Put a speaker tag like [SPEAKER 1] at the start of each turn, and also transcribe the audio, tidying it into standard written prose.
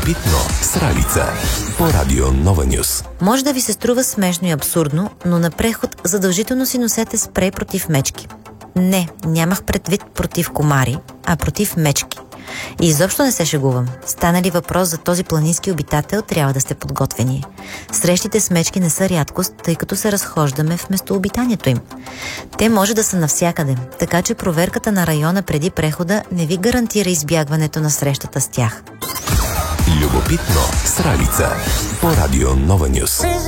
[SPEAKER 1] Любопитно с Ралица по Радио Нова Нюс.
[SPEAKER 2] Може да ви се струва смешно и абсурдно, но на преход задължително си носете спрей против мечки. Не, нямах предвид против комари, а против мечки. И изобщо не се шегувам. Стана ли въпрос за този планински обитател, трябва да сте подготвени. Срещите с мечки не са рядкост, тъй като се разхождаме в местообитанието им. Те може да са навсякъде, така че проверката на района преди прехода не ви гарантира избягването на срещата с тях.
[SPEAKER 1] Любопитно с Ралица по Радио Нова Нюс.